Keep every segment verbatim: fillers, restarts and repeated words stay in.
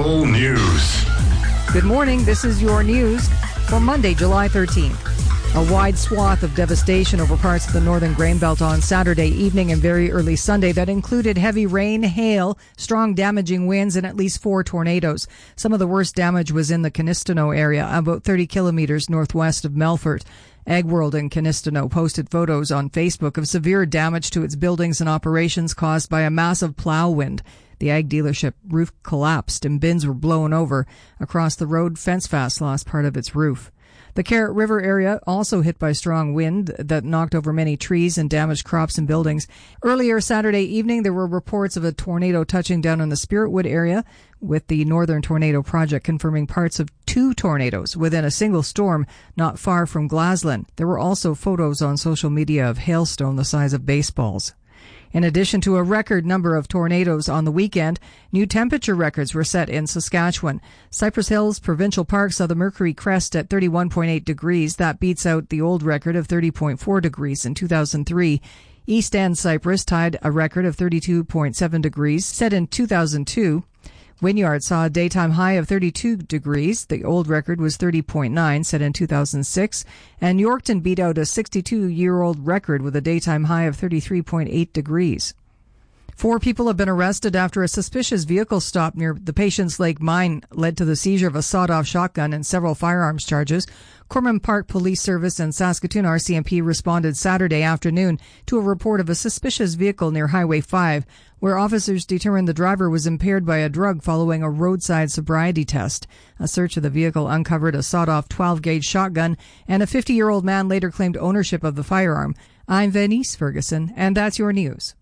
Local news. Good morning. This is your news for Monday, July thirteenth. A wide swath of devastation over parts of the northern grain belt on Saturday evening and very early Sunday that included heavy rain, hail, strong damaging winds, and at least four tornadoes. Some of the worst damage was in the Canistano area, about thirty kilometers northwest of Melfort. AgWorld in Canistano posted photos on Facebook of severe damage to its buildings and operations caused by a massive plow wind. The ag dealership roof collapsed and bins were blown over. Across the road, FenceFast lost part of its roof. The Carrot River area also hit by strong wind that knocked over many trees and damaged crops and buildings. Earlier Saturday evening, there were reports of a tornado touching down in the Spiritwood area, with the Northern Tornado Project confirming parts of two tornadoes within a single storm not far from Glasgow. There were also photos on social media of hailstone the size of baseballs. In addition to a record number of tornadoes on the weekend, new temperature records were set in Saskatchewan. Cypress Hills Provincial Park saw the mercury crest at thirty-one point eight degrees. That beats out the old record of thirty point four degrees in two thousand three. East End Cypress tied a record of thirty-two point seven degrees set in two thousand two. Wynyard saw a daytime high of thirty-two degrees. The old record was thirty point nine, set in two thousand six. And Yorkton beat out a sixty-two-year-old record with a daytime high of thirty-three point eight degrees. Four people have been arrested after a suspicious vehicle stop near the Patience Lake mine led to the seizure of a sawed-off shotgun and several firearms charges. Cormorant Park Police Service and Saskatoon R C M P responded Saturday afternoon to a report of a suspicious vehicle near Highway five, where officers determined the driver was impaired by a drug following a roadside sobriety test. A search of the vehicle uncovered a sawed-off twelve-gauge shotgun, and a fifty-year-old man later claimed ownership of the firearm. I'm Venice Ferguson, and that's your news.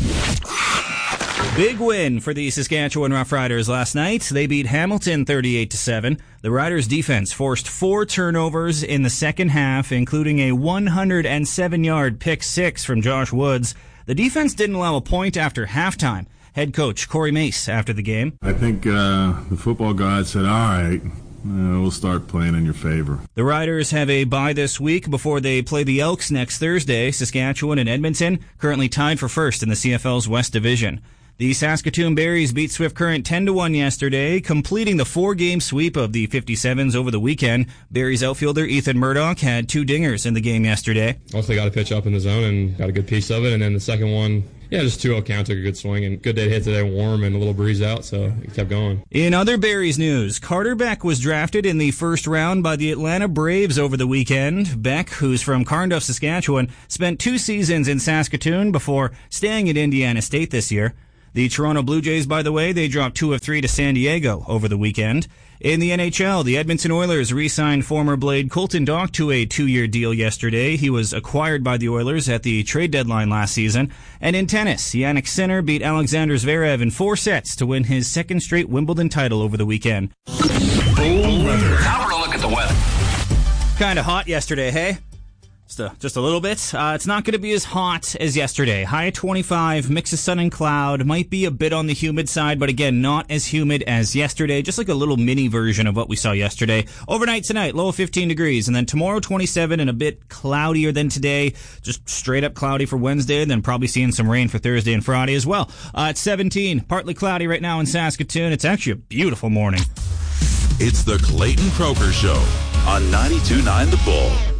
Big win for the Saskatchewan Roughriders last night. They beat Hamilton thirty-eight to seven. The Riders' defense forced four turnovers in the second half, including a one hundred seven yard pick six from Josh Woods. The defense didn't allow a point after halftime. Head coach Corey Mace after the game. I think uh, the football god said, all right, Uh, we'll start playing in your favor. The Riders have a bye this week before they play the Elks next Thursday. Saskatchewan and Edmonton currently tied for first in the C F L's West Division. The Saskatoon Berries beat Swift Current ten to one yesterday, completing the four-game sweep of the fifty-sevens over the weekend. Berries outfielder Ethan Murdoch had two dingers in the game yesterday. Also got a pitch up in the zone and got a good piece of it, and then the second one, yeah, just two oh count, took a good swing, and good day to hit today, warm and a little breeze out, so it kept going. In other Berries news, Carter Beck was drafted in the first round by the Atlanta Braves over the weekend. Beck, who's from Carnduff, Saskatchewan, spent two seasons in Saskatoon before staying at Indiana State this year. The Toronto Blue Jays, by the way, they dropped two of three to San Diego over the weekend. In the N H L, the Edmonton Oilers re-signed former Blade Colton Dach to a two-year deal yesterday. He was acquired by the Oilers at the trade deadline last season. And in tennis, Jannik Sinner beat Alexander Zverev in four sets to win his second straight Wimbledon title over the weekend. Bull weather. Now we're going to look at the weather. Kind of hot yesterday, hey? Just a, just a little bit. Uh, it's not going to be as hot as yesterday. High at twenty-five, mix of sun and cloud. Might be a bit on the humid side, but again, not as humid as yesterday. Just like a little mini version of what we saw yesterday. Overnight tonight, low of fifteen degrees. And then tomorrow, twenty-seven and a bit cloudier than today. Just straight up cloudy for Wednesday. And then probably seeing some rain for Thursday and Friday as well. Uh, it's seventeen, partly cloudy right now in Saskatoon. It's actually a beautiful morning. It's the Clayton Croker Show on ninety-two point nine The Bull.